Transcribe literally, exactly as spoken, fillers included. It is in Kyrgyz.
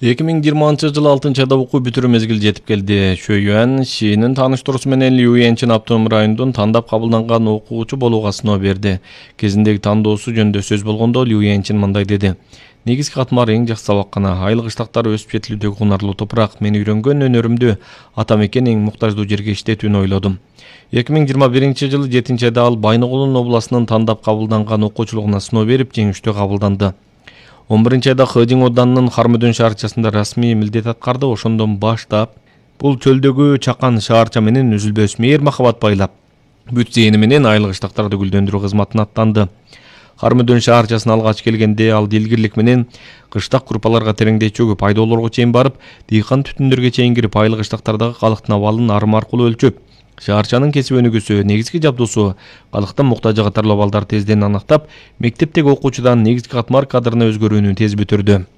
эки миң жыйырманчы жылы алтынчы айда окуу бүтүрүү мезгили жетип келди. Шөйюан Шинин тааныштыруусу менен Лиюэнчин автоном районунун тандап кабылданган окуучу болууга сыноо берди. Кезиндеги тандоосу жөнүндө сөз болгондо Лиюэнчин мындай деди. Негизги катмар эң жакшы сабаккана, айыл кыштактар өсүп жетилүүдөгү кунарлуу топурак. Мен үйрөнгөн өнөрүмдү ата мекен эң муктаждуу жерге иштетүүнү ойлодум. эки миң жыйырма биринчи жылы жетинчи айда ал Байногулдун областынын тандап кабылданган окуучулугуна сыноо берип, жеңиштүү кабылданды. он биринчи айда Хыдин Оданынын Хармөдөн шаарчасында расмий милдет аткарды. Ошондон баштап бул чөлдөгү чакан шаарча менен үзүлбөс мээр махабат байлап, бүт зээни менен айыл кыштактарды гүлдөндүрүү кызматына аттанды. Хармөдөн шаарчасына алгач келгенде ал дилгирлик менен кыштак группаларга тереңдей чөгүп, айдоолорго чейин барып, дыйкан түтүндөргө чейин кирип, айыл кыштактардагы калктын абалын арым аркылуу өлчөп, шаарчанын кесип өнүгүүсү, негизги жабдуусу, калктын муктажы катарлуу абалдарды тезден аныктап, мектептеги окуучудан негизги катмар кадрына өзгөрүүнү тез бүтүрдү.